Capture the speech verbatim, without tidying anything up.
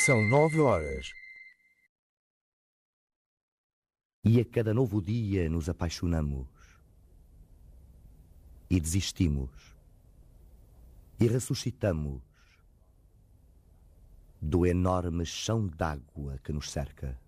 São nove horas. E a cada novo dia nos apaixonamos. E desistimos. E ressuscitamos do enorme chão d'água que nos cerca.